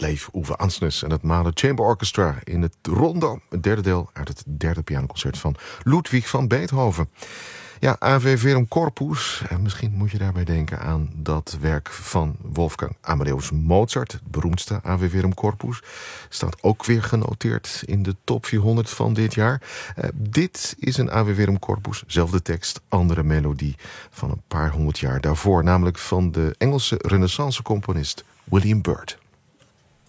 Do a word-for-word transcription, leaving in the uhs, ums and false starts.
Dave Uwe Ansnes en het Mahler Chamber Orchestra in het Rondo, het derde deel uit het derde pianoconcert van Ludwig van Beethoven. Ja, Ave Verum Corpus. En misschien moet je daarbij denken aan dat werk van Wolfgang Amadeus Mozart. Het beroemdste Ave Verum Corpus. Staat ook weer genoteerd in de top vierhonderd van dit jaar. Uh, dit is een Ave Verum Corpus. Zelfde tekst, andere melodie van een paar honderd jaar daarvoor. Namelijk van de Engelse renaissance componist William Byrd.